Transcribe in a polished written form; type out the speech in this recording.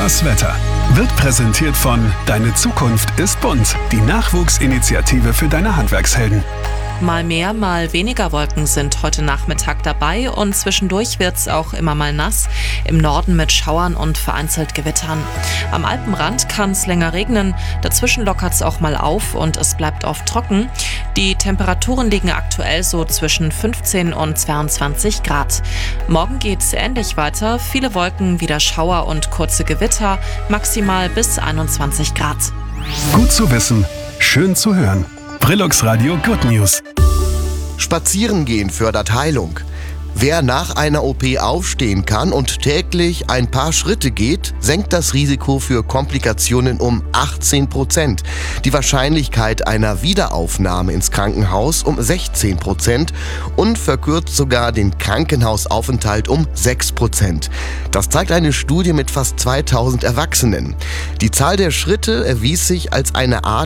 Das Wetter wird präsentiert von Deine Zukunft ist bunt, die Nachwuchsinitiative für deine Handwerkshelden. Mal mehr, mal weniger Wolken sind heute Nachmittag dabei und zwischendurch wird's auch immer mal nass. Im Norden mit Schauern und vereinzelt Gewittern. Am Alpenrand kann's länger regnen, dazwischen lockert's auch mal auf und es bleibt oft trocken. Die Temperaturen liegen aktuell so zwischen 15 und 22 Grad. Morgen geht's ähnlich weiter, viele Wolken, wieder Schauer und kurze Gewitter, maximal bis 21 Grad. Gut zu wissen, schön zu hören. Brillux Radio Good News. Spazieren gehen fördert Heilung. Wer nach einer OP aufstehen kann und täglich ein paar Schritte geht, senkt das Risiko für Komplikationen um 18%. Die Wahrscheinlichkeit einer Wiederaufnahme ins Krankenhaus um 16% und verkürzt sogar den Krankenhausaufenthalt um 6%. Das zeigt eine Studie mit fast 2000 Erwachsenen. Die Zahl der Schritte erwies sich als eine Art